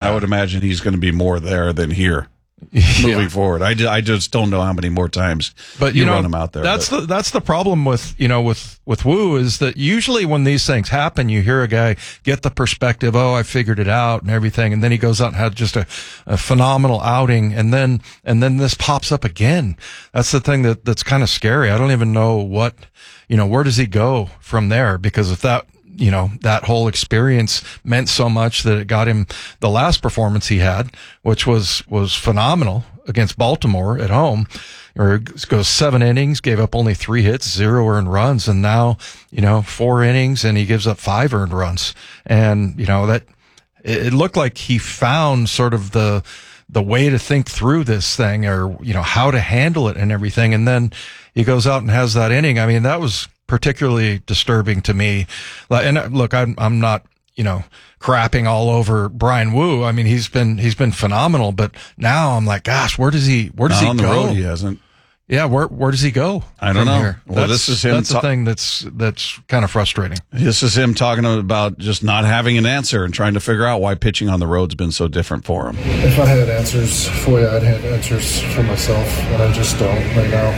I would imagine he's going to be more there than here. Moving forward, I just don't know how many more times you run him out there. That's the problem with Wu, is that usually when these things happen, you hear a guy get the perspective, oh, I figured it out and everything, and then he goes out and had just a phenomenal outing, and then this pops up again. That's the thing that's kind of scary. I don't even know where does he go from there, because if that whole experience meant so much that it got him the last performance he had, which was phenomenal against Baltimore at home, or goes 7 innings, gave up only 3 hits, 0 earned runs. And now, 4 innings and he gives up 5 earned runs. And, that it looked like he found sort of the way to think through this thing, or, how to handle it and everything. And then he goes out and has that inning. I mean, that was particularly disturbing to me. And look, I'm not, crapping all over Bryan Woo. I mean, he's been phenomenal, but now I'm like, gosh, where does he go? On the road, he hasn't. Yeah, where does he go? I don't know. Here? Well, this is him. That's the thing that's kind of frustrating. This is him talking about just not having an answer and trying to figure out why pitching on the road's been so different for him. If I had answers for you, I'd have answers for myself, and I just don't right now.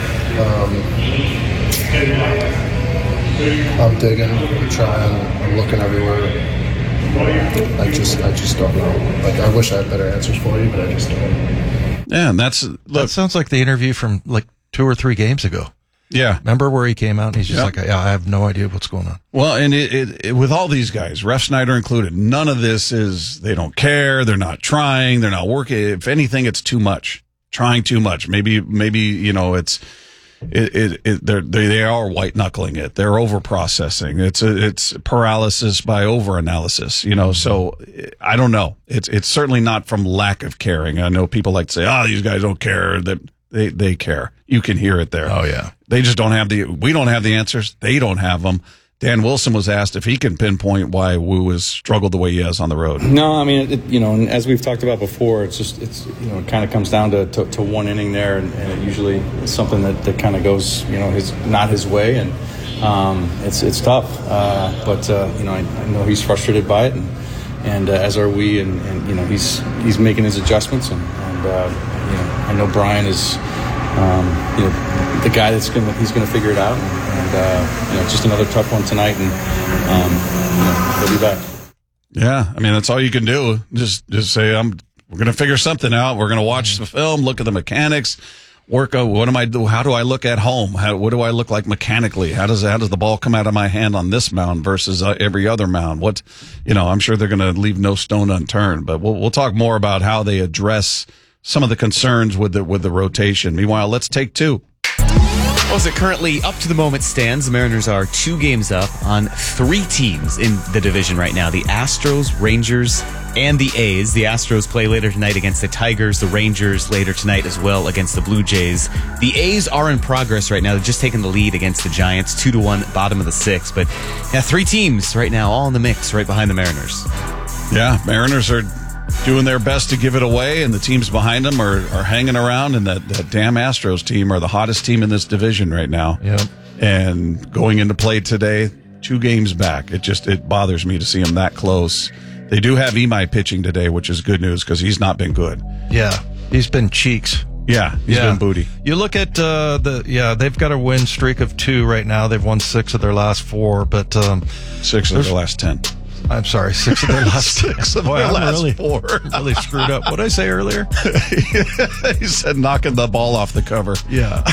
I'm digging, I'm trying, I'm looking everywhere. I just don't know. Like, I wish I had better answers for you, but I just don't. Yeah, and that sounds like the interview from like 2 or 3 games ago. Yeah. Remember where he came out and he's just like, I have no idea what's going on. Well, and it with all these guys, Ref Snyder included, none of this is, they don't care, they're not trying, they're not working. If anything, it's too much. Trying too much. Maybe, it's, they are white knuckling it. They're over processing. It's paralysis by over analysis, so I don't know. It's certainly not from lack of caring. I know people like to say, these guys don't care. That they care. You can hear it there. Oh yeah. They just don't have we don't have the answers. They don't have them. Dan Wilson was asked if he can pinpoint why Wu has struggled the way he has on the road. No, I mean, and as we've talked about before, it's it kind of comes down to one inning there, and it usually is something that kind of goes, not his way, and it's tough. But I know he's frustrated by it, and as are we, and he's making his adjustments, and I know Bryan is the guy he's gonna figure it out, and just another tough one tonight, and he'll be back. Yeah, I mean, that's all you can do. Just say, we're gonna figure something out. We're gonna watch the film, look at the mechanics, work out what am I do? How do I look at home? What do I look like mechanically? How does the ball come out of my hand on this mound versus every other mound? I'm sure they're gonna leave no stone unturned. But we'll talk more about how they address some of the concerns with the rotation. Meanwhile, let's take 2. Well, as it currently up to the moment stands, the Mariners are 2 games up on 3 teams in the division right now. The Astros, Rangers, and the A's. The Astros play later tonight against the Tigers. The Rangers later tonight as well against the Blue Jays. The A's are in progress right now. They're just taking the lead against the Giants, 2-1, bottom of the 6th. But 3 teams right now, all in the mix, right behind the Mariners. Yeah, Mariners are doing their best to give it away, and the teams behind them are hanging around, and that damn Astros team are the hottest team in this division right now. Yep. And going into play today, 2 games back. It bothers me to see them that close. They do have Imai pitching today, which is good news because he's not been good. Yeah, he's been cheeks. Yeah, he's been booty. You look at they've got a win streak of 2 right now. They've won 6 of their last 4, but 6 of their last 10. I'm sorry, 6 of their last 6. Boy, their last 4. Really screwed up. What did I say earlier? He said knocking the ball off the cover. Yeah.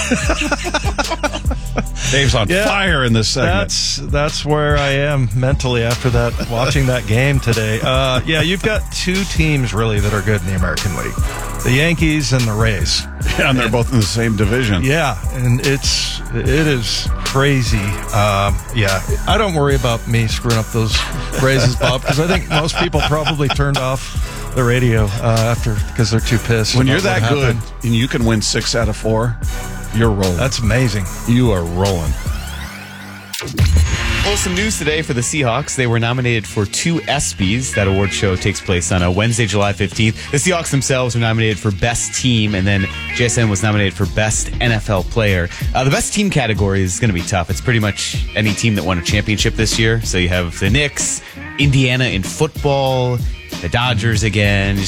Dave's on fire in this segment. That's where I am mentally after that, watching that game today. You've got 2 teams really that are good in the American League. The Yankees and the Rays. Yeah, and they're both in the same division. Yeah, and it is crazy. I don't worry about me screwing up those phrases, Bob, because I think most people probably turned off the radio because they're too pissed. When you're that good and you can win 6 out of 4, you're rolling. That's amazing. You are rolling. Well, some news today for the Seahawks. They were nominated for 2 ESPYs. That award show takes place on Wednesday, July 15th. The Seahawks themselves were nominated for Best Team, and then JSN was nominated for Best NFL Player. The Best Team category is going to be tough. It's pretty much any team that won a championship this year. So you have the Knicks, Indiana in football, the Dodgers again.